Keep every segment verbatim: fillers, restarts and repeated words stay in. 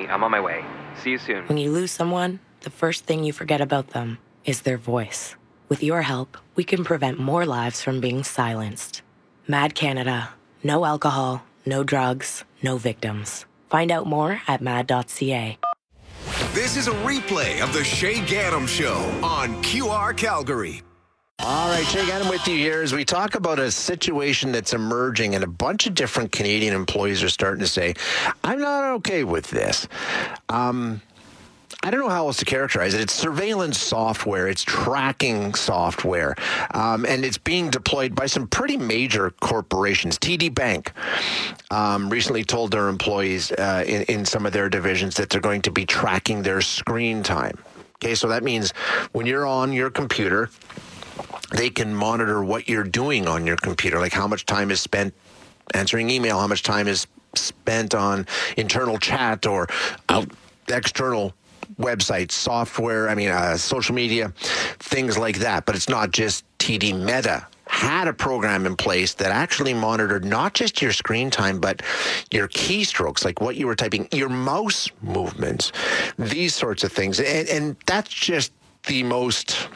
me. I'm on my way. See you soon. When you lose someone, the first thing you forget about them is their voice. With your help, we can prevent more lives from being silenced. Mad Canada. No alcohol, no drugs, no victims. Find out more at mad dot c a. This is a replay of the Shay Gaddam Show on Q R Calgary. All right, Shay Gaddam with you here as we talk about a situation that's emerging, and a bunch of different Canadian employees are starting to say, I'm not okay with this. Um, I don't know how else to characterize it. It's surveillance software. It's tracking software. Um, and it's being deployed by some pretty major corporations. T D Bank um, recently told their employees uh, in, in some of their divisions that they're going to be tracking their screen time. Okay, so that means when you're on your computer, they can monitor what you're doing on your computer, like how much time is spent answering email, how much time is spent on internal chat or out external websites, software, I mean, uh, social media, things like that. But it's not just T D. Meta had a program in place that actually monitored not just your screen time, but your keystrokes, like what you were typing, your mouse movements, these sorts of things. And, and that's just the most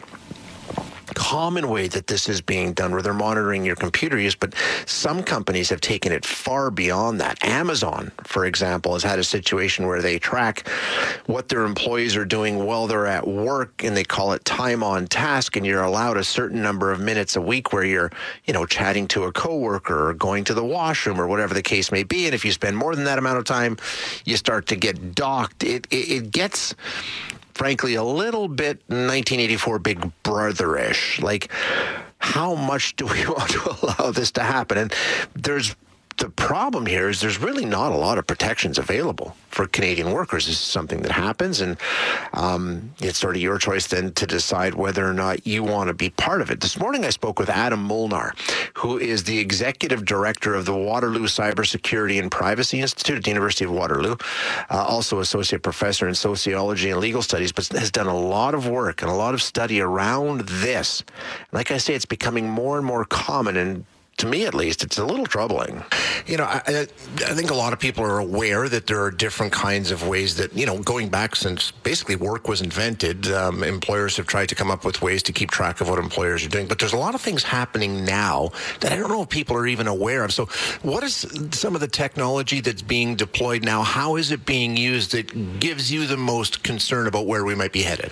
common way that this is being done, where they're monitoring your computer use, but some companies have taken it far beyond that. Amazon, for example, has had a situation where they track what their employees are doing while they're at work, and they call it time on task, and you're allowed a certain number of minutes a week where you're, you know, chatting to a coworker or going to the washroom or whatever the case may be. And if you spend more than that amount of time, you start to get docked. It, it, it gets, frankly, a little bit nineteen eighty-four Big Brother-ish. Like, how much do we want to allow this to happen? And there's the problem here is there's really not a lot of protections available for Canadian workers. This is something that happens, and um, it's sort of your choice then to decide whether or not you want to be part of it. This morning I spoke with Adam Molnar, who is the executive director of the Waterloo Cybersecurity and Privacy Institute at the University of Waterloo, uh, also associate professor in sociology and legal studies, but has done a lot of work and a lot of study around this. Like I say, it's becoming more and more common, and to me, at least, it's a little troubling. You know, I, I think a lot of people are aware that there are different kinds of ways that, you know, going back since basically work was invented, um, employers have tried to come up with ways to keep track of what employers are doing. But there's a lot of things happening now that I don't know if people are even aware of. So what is some of the technology that's being deployed now? How is it being used that gives you the most concern about where we might be headed?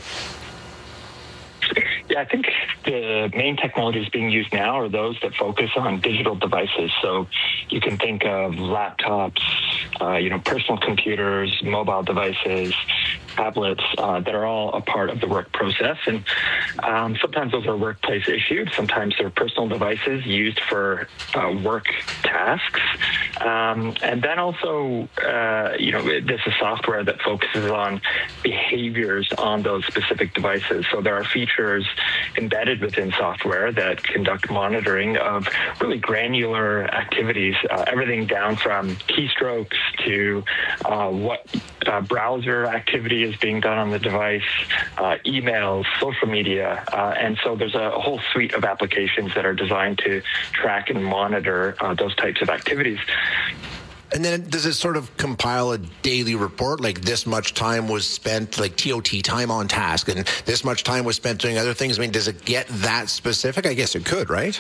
Yeah, I think the main technologies being used now are those that focus on digital devices. So you can think of laptops, uh, you know, personal computers, mobile devices, tablets uh, that are all a part of the work process. And um, sometimes those are workplace issued. Sometimes they're personal devices used for uh, work tasks. Um, and then also, uh, you know, this is software that focuses on behaviors on those specific devices. So there are features embedded within software that conduct monitoring of really granular activities, uh, everything down from keystrokes to uh, what uh, browser activity is being done on the device, uh, emails, social media. Uh, and so there's a whole suite of applications that are designed to track and monitor uh, those types of activities. And then does it sort of compile a daily report, like this much time was spent, like T O T, time on task, and this much time was spent doing other things? I mean, does it get that specific? I guess it could, right?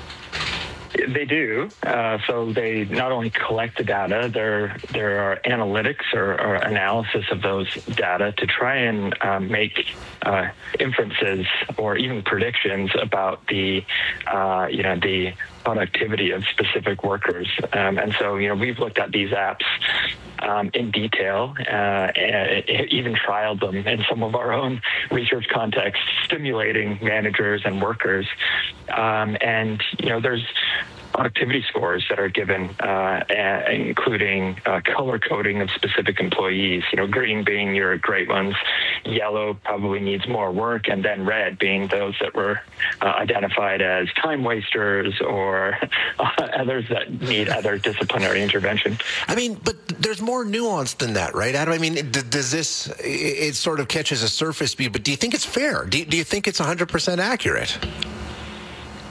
They do. Uh, so they not only collect the data, there there are analytics or, or analysis of those data to try and uh, make uh, inferences or even predictions about the uh, you know the productivity of specific workers. Um, and so you know we've looked at these apps um, in detail, uh, and even trialed them in some of our own research contexts, stimulating managers and workers. Um, and you know there's productivity scores that are given, uh, including uh, color coding of specific employees. You know, green being your great ones, yellow probably needs more work, and then red being those that were uh, identified as time wasters or uh, others that need other disciplinary intervention. I mean, but there's more nuance than that, right, Adam? I mean, d- does this, it, it sort of catches a surface view, but do you think it's fair? Do you, do you think it's one hundred percent accurate?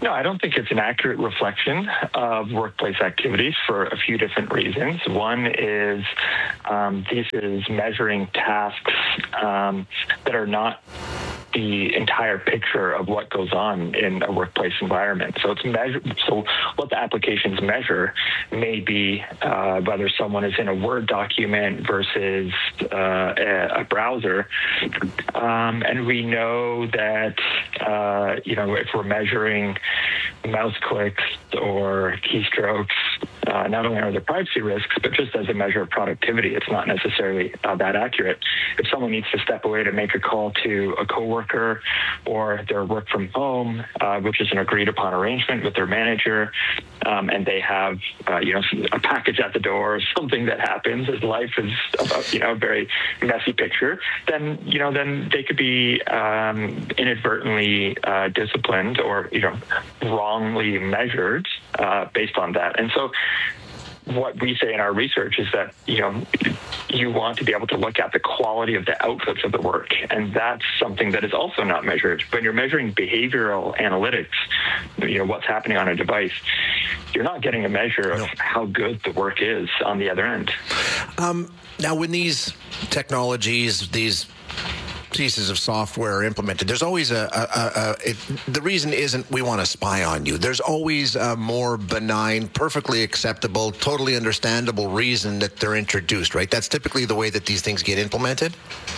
No, I don't think it's an accurate reflection of workplace activities for a few different reasons. One is um, this is measuring tasks um, that are not the entire picture of what goes on in a workplace environment. So it's measure. So what the applications measure may be uh, whether someone is in a Word document versus uh, a, a browser. Um, and we know that uh, you know if we're measuring mouse clicks or keystrokes, uh, not only are there privacy risks, but just as a measure of productivity, it's not necessarily uh, that accurate. If someone needs to step away to make a call to a coworker, or their work from home, uh, which is an agreed upon arrangement with their manager, um, and they have uh, you know a package at the door, or something that happens as life is about, you know a very messy picture, then you know then they could be um, inadvertently uh, disciplined or you know wrongly measured uh, based on that. And so what we say in our research is that, you know, you want to be able to look at the quality of the outputs of the work. And that's something that is also not measured. When you're measuring behavioral analytics, you know, what's happening on a device, you're not getting a measure of no. how good the work is on the other end. Um, now, when these technologies, these pieces of software are implemented, there's always a, a, a, a it, the reason isn't we want to spy on you. There's always a more benign, perfectly acceptable, totally understandable reason that they're introduced, right? That's typically the way that these things get implemented.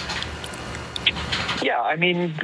Yeah, I mean,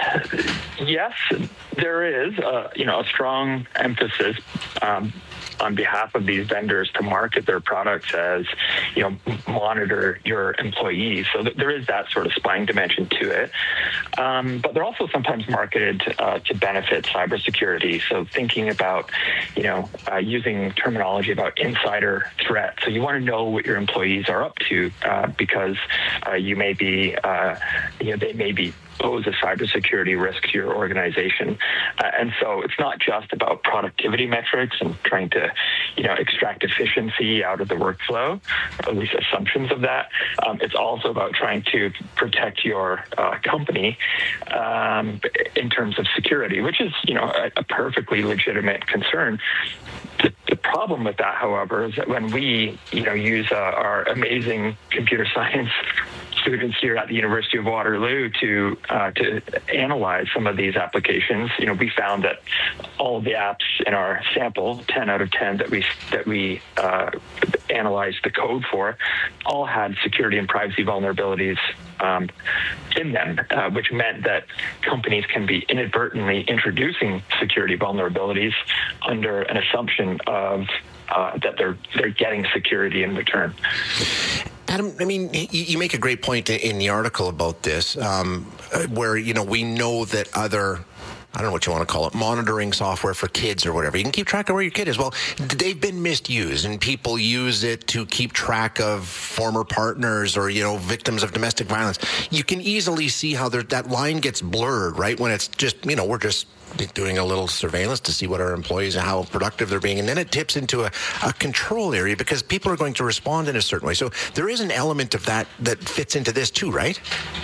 yes, there is, a, you know, a strong emphasis um, on behalf of these vendors to market their products as, you know, monitor your employees. So th- there is that sort of spying dimension to it. Um, but they're also sometimes marketed uh, to benefit cybersecurity. So thinking about, you know, uh, using terminology about insider threat. So you want to know what your employees are up to uh, because uh, you may be, uh, you know, they may be pose a cybersecurity risk to your organization. Uh, and so it's not just about productivity metrics and trying to, you know, extract efficiency out of the workflow, or at least assumptions of that. Um, it's also about trying to protect your uh, company um, in terms of security, which is, you know, a, a perfectly legitimate concern. The, the problem with that, however, is that when we, you know, use uh, our amazing computer science students here at the University of Waterloo to uh, to analyze some of these applications, you know, we found that all of the apps in our sample, ten out of ten that we that we uh, analyzed the code for, all had security and privacy vulnerabilities um, in them, uh, which meant that companies can be inadvertently introducing security vulnerabilities under an assumption of uh, that they're they're getting security in return. Adam, I mean, you make a great point in the article about this, um, where, you know, we know that other, I don't know what you want to call it, monitoring software for kids or whatever, you can keep track of where your kid is. Well, they've been misused, and people use it to keep track of former partners or, you know, victims of domestic violence. You can easily see how there, that line gets blurred, right? When it's just, you know, we're just doing a little surveillance to see what our employees and how productive they're being. And then it tips into a, a control area because people are going to respond in a certain way. So there is an element of that that fits into this too, right?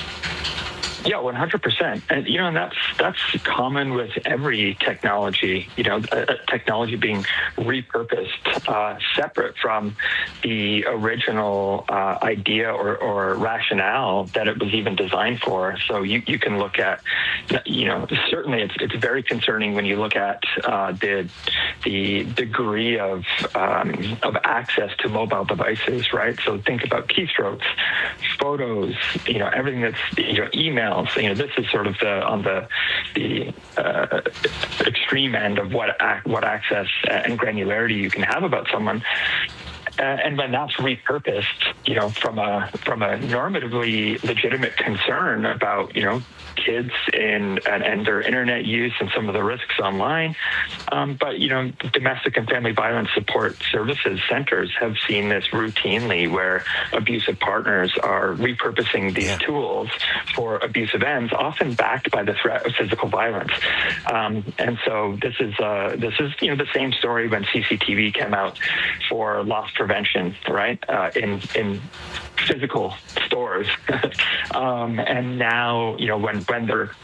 Yeah, one hundred percent. And, you know, and that's that's common with every technology, you know, a, a technology being repurposed uh, separate from the original uh, idea or, or rationale that it was even designed for. So you, you can look at, you know, certainly it's it's very concerning when you look at uh, the the degree of um, of access to mobile devices, right? So think about keystrokes, photos, you know, everything that's, you know, email. You know, this is sort of the on the the uh, extreme end of what ac- what access and granularity you can have about someone. Uh, and when that's repurposed, you know, from a from a normatively legitimate concern about, you know, kids and, and and their internet use and some of the risks online, um, but you know, domestic and family violence support services centers have seen this routinely, where abusive partners are repurposing these yeah. tools for abusive ends, often backed by the threat of physical violence. Um, and so this is uh, this is you know the same story when C C T V came out for loss prevention, right? Uh, in in physical stores, um, and now you know when when they're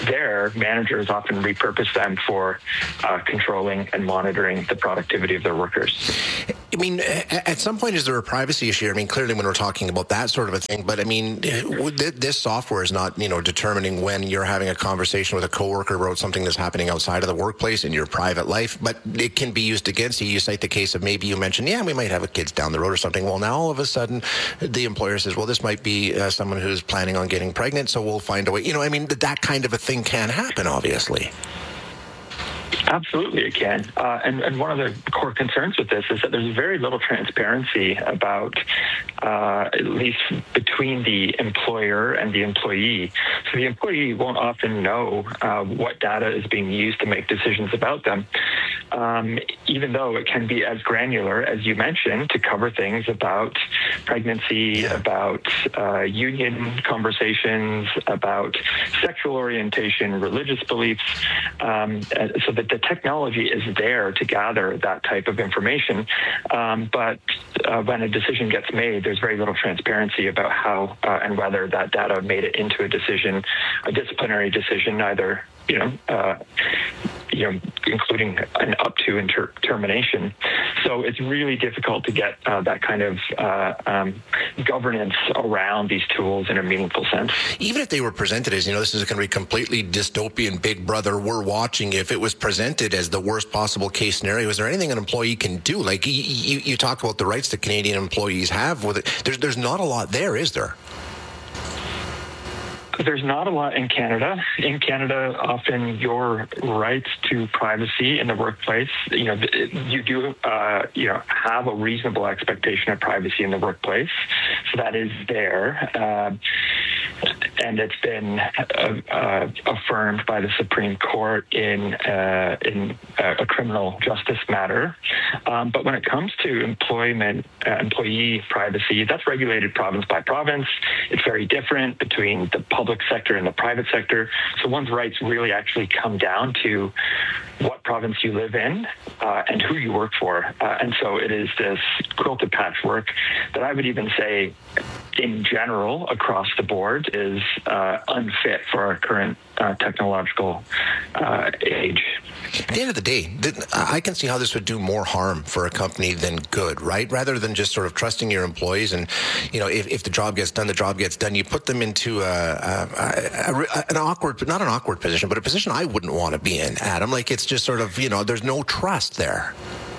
there, managers often repurpose them for uh, controlling and monitoring the productivity of their workers. I mean, at some point, is there a privacy issue? I mean, clearly when we're talking about that sort of a thing, but I mean, this software is not, you know, determining when you're having a conversation with a coworker about something that's happening outside of the workplace in your private life, but it can be used against you. You cite the case of maybe you mentioned, yeah, we might have a kids down the road or something. Well, now all of a sudden, the employer says, well, this might be uh, someone who's planning on getting pregnant, so we'll find a way. You know, I mean, that kind of a thing can happen, obviously. Absolutely, it can. Uh, and, and one of the core concerns with this is that there's very little transparency about, uh, at least between the employer and the employee. So the employee won't often know uh, what data is being used to make decisions about them, um, even though it can be as granular as you mentioned to cover things about pregnancy, yeah. about uh, union conversations, about sexual orientation, religious beliefs, um, so that the technology is there to gather that type of information, um, but uh, when a decision gets made, there's very little transparency about how uh, and whether that data made it into a decision, a disciplinary decision, either you know, uh, you know, including an up to inter- termination. So it's really difficult to get uh, that kind of uh, um, governance around these tools in a meaningful sense. Even if they were presented as, you know, this is going to be completely dystopian Big Brother, we're watching, if it was presented as the worst possible case scenario, is there anything an employee can do? Like, you, you, you talk about the rights that Canadian employees have with it. There's, there's not a lot there, is there? There's not a lot in Canada. In Canada, often your rights to privacy in the workplace, you know, you do, uh, you know, have a reasonable expectation of privacy in the workplace. So that is there. Uh, and it's been uh, uh, affirmed by the Supreme Court in uh, in uh, a criminal justice matter. Um, but when it comes to employment, uh, employee privacy, that's regulated province by province. It's very different between the public sector and the private sector. So one's rights really actually come down to what province you live in uh, and who you work for. Uh, and so it is this quilted patchwork that I would even say in general across the board is uh, unfit for our current uh, technological uh, age. At the end of the day, I can see how this would do more harm for a company than good, right? Rather than just sort of trusting your employees and, you know, if, if the job gets done, the job gets done. You put them into a, a, a, a, an awkward, but not an awkward position, but a position I wouldn't want to be in, Adam. Like, it's just sort of, you know, there's no trust there.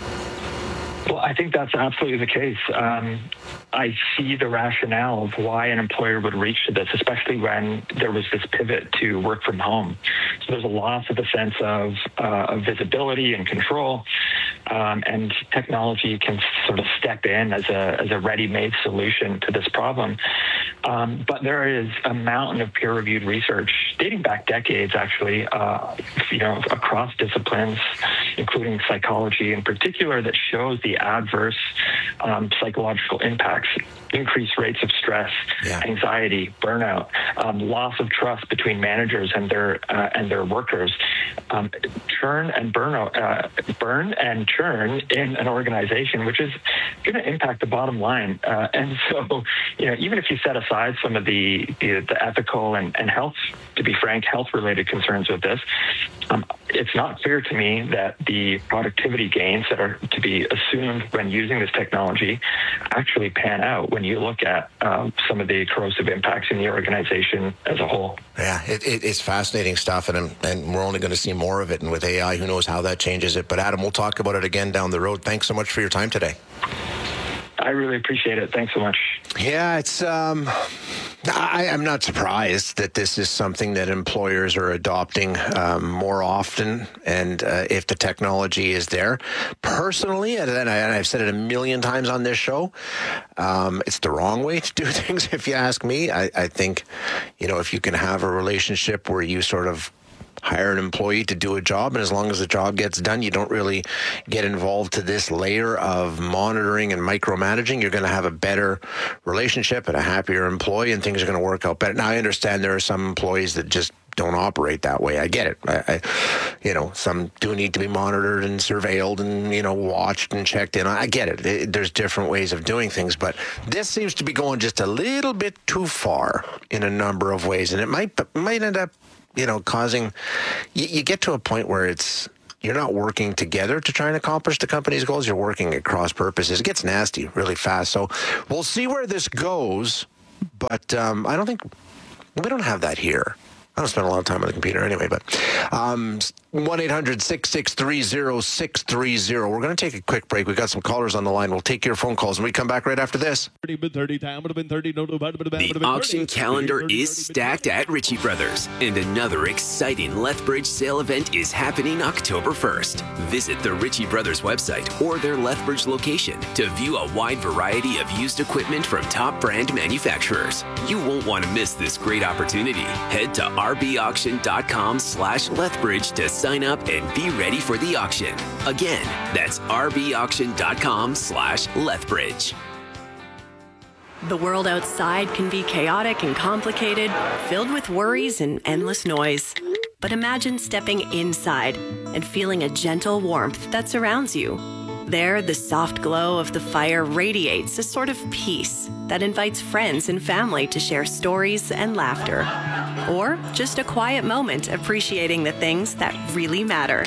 Well, I think that's absolutely the case. Um, I see the rationale of why an employer would reach to this, especially when there was this pivot to work from home. So there's a loss of a sense of, uh, of visibility and control, um, and technology can sort of step in as a as a ready-made solution to this problem. Um, but there is a mountain of peer-reviewed research dating back decades, actually, uh, you know, across disciplines, including psychology in particular, that shows the adverse um, psychological impacts, increased rates of stress, yeah. anxiety, burnout, um, loss of trust between managers and their uh, and their workers, um, churn and burnout, uh, burn and churn in an organization, which is going to impact the bottom line. Uh, and so, you know, even if you set aside some of the the, the ethical and, and health, to be frank, health-related concerns with this, um, it's not clear to me that the productivity gains that are to be assumed when using this technology actually pan out when you look at um, some of the corrosive impacts in the organization as a whole. Yeah, it, it, it's fascinating stuff, and, and we're only going to see more of it. And with A I, who knows how that changes it. But Adam, we'll talk about it again down the road. Thanks so much for your time today. I really appreciate it. Thanks so much. Yeah, it's. Um, I, I'm not surprised that this is something that employers are adopting um, more often, and uh, if the technology is there. Personally, and, I, and I've said it a million times on this show, um, it's the wrong way to do things. If you ask me, I, I think, you know, if you can have a relationship where you sort of hire an employee to do a job, and as long as the job gets done, you don't really get involved to this layer of monitoring and micromanaging, you're going to have a better relationship and a happier employee, and things are going to work out better. Now, I understand there are some employees that just don't operate that way. I get it. I, I, you know, some do need to be monitored and surveilled and, you know, watched and checked in. I get it. it. There's different ways of doing things, but this seems to be going just a little bit too far in a number of ways, and it might might end up you know, causing, you, you get to a point where it's, you're not working together to try and accomplish the company's goals. You're working at cross purposes. It gets nasty really fast. So we'll see where this goes. But um, I don't think, we don't have that here. I don't spend a lot of time on the computer anyway, but um, one eight hundred six six three zero six three zero. We're going to take a quick break. We've got some callers on the line. We'll take your phone calls, and we come back right after this. The auction calendar is stacked at Ritchie Brothers, and another exciting Lethbridge sale event is happening October first. Visit the Ritchie Brothers website or their Lethbridge location to view a wide variety of used equipment from top brand manufacturers. You won't want to miss this great opportunity. Head to r b auction dot com slash Lethbridge to sign up and be ready for the auction. Again, that's r b auction dot com slash Lethbridge. The world outside can be chaotic and complicated, filled with worries and endless noise. But imagine stepping inside and feeling a gentle warmth that surrounds you. There, the soft glow of the fire radiates a sort of peace that invites friends and family to share stories and laughter. Or just a quiet moment appreciating the things that really matter.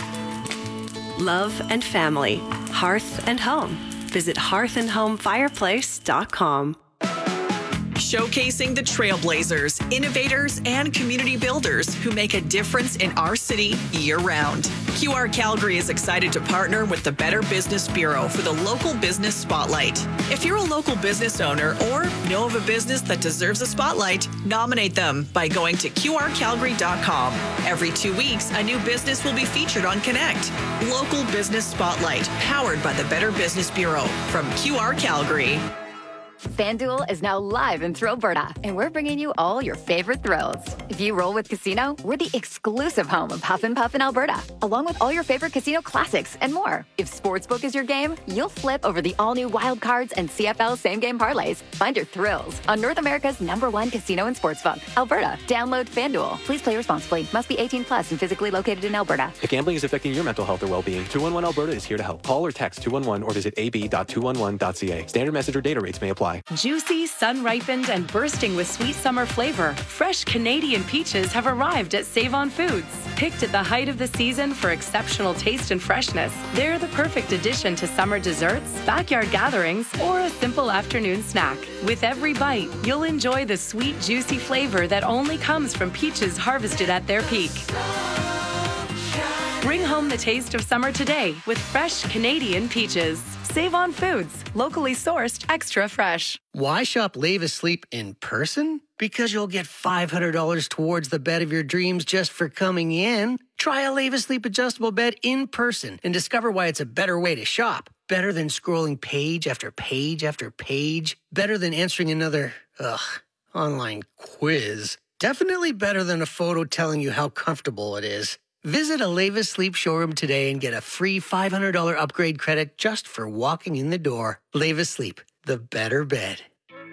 Love and family, hearth and home. Visit hearth and home fireplace dot com. Showcasing the trailblazers, innovators, and community builders who make a difference in our city year-round. Q R Calgary is excited to partner with the Better Business Bureau for the Local Business Spotlight. If you're a local business owner or know of a business that deserves a spotlight, nominate them by going to q r calgary dot com. Every two weeks, a new business will be featured on Connect. Local Business Spotlight, powered by the Better Business Bureau from Q R Calgary. FanDuel is now live in Thrillberta, and we're bringing you all your favorite thrills. If you roll with Casino, we're the exclusive home of Huff and Puff in Alberta, along with all your favorite casino classics and more. If Sportsbook is your game, you'll flip over the all-new Wild Cards and C F L same-game parlays. Find your thrills on North America's number one casino and sportsbook, Alberta. Download FanDuel. Please play responsibly. Must be eighteen plus and physically located in Alberta. If gambling is affecting your mental health or well-being, two one one Alberta is here to help. Call or text two one one or visit a b dot two one one dot c a. Standard message or data rates may apply. Juicy, sun-ripened, and bursting with sweet summer flavor, fresh Canadian peaches have arrived at Save-On Foods. Picked at the height of the season for exceptional taste and freshness, they're the perfect addition to summer desserts, backyard gatherings, or a simple afternoon snack. With every bite, you'll enjoy the sweet, juicy flavor that only comes from peaches harvested at their peak. Bring home the taste of summer today with fresh Canadian peaches. Save on Foods, locally sourced, extra fresh. Why shop Levis Sleep in person? Because you'll get five hundred dollars towards the bed of your dreams just for coming in. Try a Levis Sleep adjustable bed in person and discover why it's a better way to shop. Better than scrolling page after page after page. Better than answering another, ugh, online quiz. Definitely better than a photo telling you how comfortable it is. Visit a Levis Sleep showroom today and get a free five hundred dollars upgrade credit just for walking in the door. Levis Sleep, the better bed.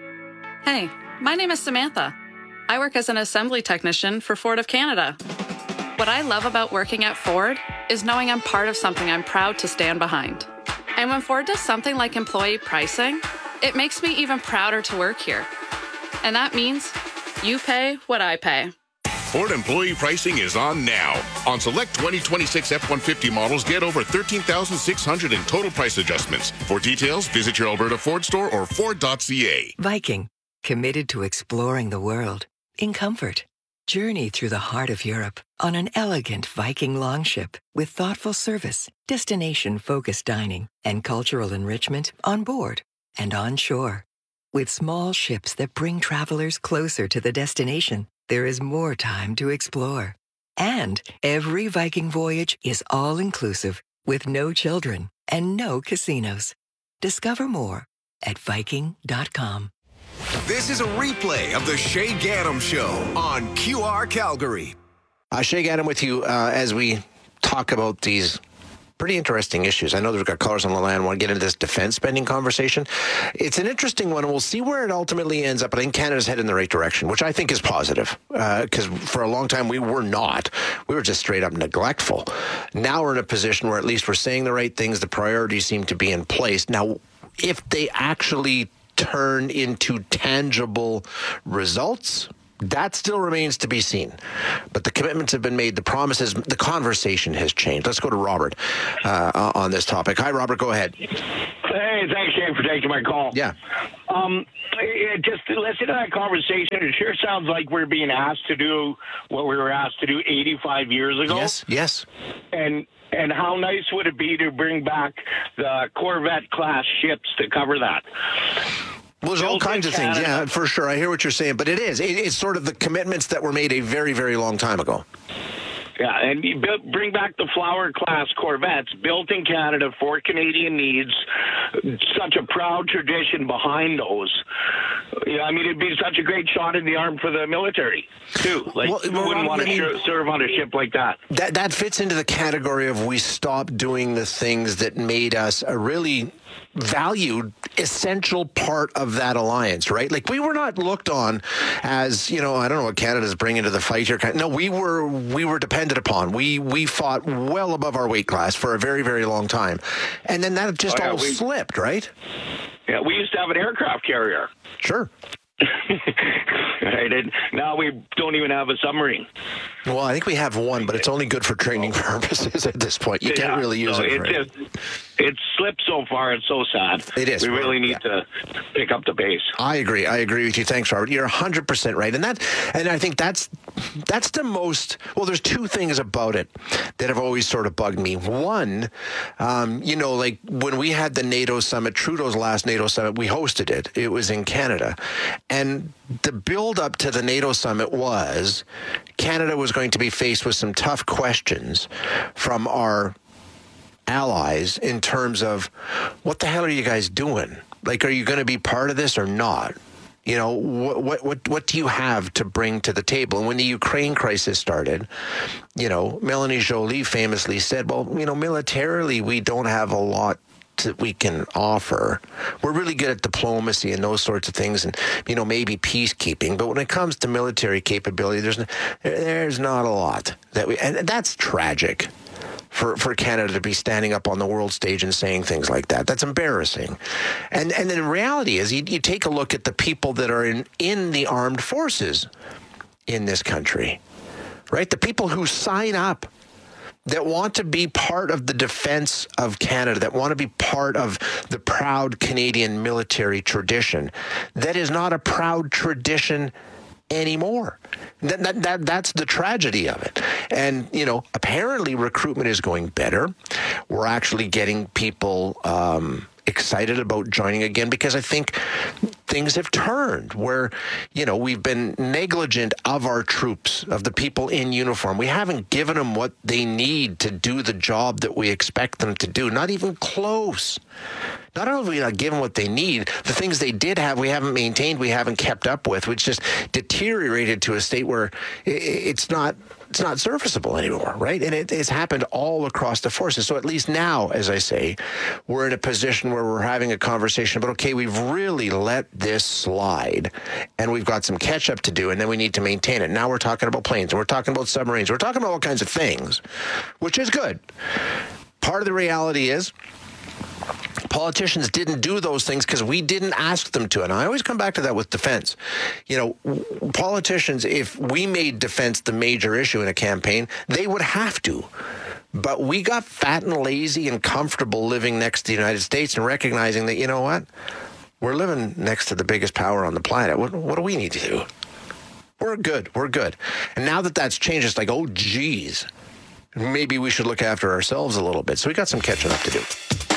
Hey, my name is Samantha. I work as an assembly technician for Ford of Canada. What I love about working at Ford is knowing I'm part of something I'm proud to stand behind. And when Ford does something like employee pricing, it makes me even prouder to work here. And that means you pay what I pay. Ford employee pricing is on now. On select twenty twenty-six F one fifty models, get over thirteen thousand six hundred dollars in total price adjustments. For details, visit your Alberta Ford store or Ford dot c a. Viking, committed to exploring the world in comfort. Journey through the heart of Europe on an elegant Viking longship with thoughtful service, destination-focused dining, and cultural enrichment on board and on shore. With small ships that bring travelers closer to the destination, there is more time to explore. And every Viking voyage is all-inclusive with no children and no casinos. Discover more at viking dot com. This is a replay of the Shay Gaddam Show on Q R Calgary. Uh, Shay Gaddam with you uh, as we talk about these pretty interesting issues. I know we've got callers on the line. I want to get into this defense spending conversation. It's an interesting one, and we'll see where it ultimately ends up. I think Canada's headed in the right direction, which I think is positive, because uh, for a long time we were not. We were just straight up neglectful. Now we're in a position where at least we're saying the right things. The priorities seem to be in place. Now, if they actually turn into tangible results, That still remains to be seen. But the commitments have been made. The promises, the conversation has changed. Let's go to Robert uh, on this topic. Hi, Robert. Go ahead. Hey, thanks, Shane, for taking my call. Yeah. Um, it just listen to that conversation. It sure sounds like we're being asked to do what we were asked to do eighty-five years ago. Yes, yes. And and how nice would it be to bring back the Corvette-class ships to cover that? Well, there's all kinds of things, yeah, for sure. I hear what you're saying, but it is. It, it's sort of the commitments that were made a very, very long time ago. Yeah, and you build, bring back the Flower-class Corvettes, built in Canada for Canadian needs. Such a proud tradition behind those. Yeah, I mean, it'd be such a great shot in the arm for the military, too. Like, well, who well, wouldn't want to I mean, sh- serve on a ship like that? That that fits into the category of we stopped doing the things that made us a really valued, essential part of that alliance, right? Like, we were not looked on as, you know, I don't know what Canada's bringing to the fight here. No, we were we were depended upon. We we fought well above our weight class for a very, very long time. And then that just oh, yeah, all we, slipped, right? Yeah, we used to have an aircraft carrier. Sure. Right, and now we don't even have a submarine. Well, I think we have one, but it's only good for training purposes at this point. You yeah, can't really use so it for it. Just, it's slipped so far. It's so sad. It is. We really need yeah. to pick up the pace. I agree. I agree with you. Thanks, Robert. You're one hundred percent right. And that, and I think that's that's the most, well, there's two things about it that have always sort of bugged me. One, um, you know, like when we had the NATO summit, Trudeau's last NATO summit, we hosted it. It was in Canada. And the build up to the NATO summit was Canada was going to be faced with some tough questions from our allies in terms of what the hell are you guys doing? Like, are you going to be part of this or not? You know, what, what what what do you have to bring to the table? And when the Ukraine crisis started, you know, Melanie Joly famously said, well, you know, militarily, we don't have a lot that we can offer. We're really good at diplomacy and those sorts of things, and, you know, maybe peacekeeping. But when it comes to military capability, there's there's not a lot that we, and that's tragic for, for Canada to be standing up on the world stage and saying things like that. That's embarrassing. And and the reality is, you, you take a look at the people that are in, in the armed forces in this country, right? The people who sign up, that want to be part of the defense of Canada, that want to be part of the proud Canadian military tradition. That is not a proud tradition anymore. That, that, that that's the tragedy of it. And, you know, apparently recruitment is going better. We're actually getting people um, excited about joining again, because I think things have turned where, you know, we've been negligent of our troops, of the people in uniform. We haven't given them what they need to do the job that we expect them to do. Not even close. Not only have we not given what they need, the things they did have, we haven't maintained, we haven't kept up with, which just deteriorated to a state where it's not it's not serviceable anymore, right? And it, it's happened all across the forces. So at least now, as I say, we're in a position where we're having a conversation about, okay, we've really let this slide, and we've got some catch up to do, and then we need to maintain it. Now we're talking about planes, and we're talking about submarines, we're talking about all kinds of things, which is good. Part of the reality is, politicians didn't do those things because we didn't ask them to. And I always come back to that with defense. You know, politicians, if we made defense the major issue in a campaign, they would have to. But we got fat and lazy and comfortable living next to the United States and recognizing that, you know what? We're living next to the biggest power on the planet. What, what do we need to do? We're good. We're good. And now that that's changed, it's like, oh, geez, maybe we should look after ourselves a little bit. So we got some catching up to do.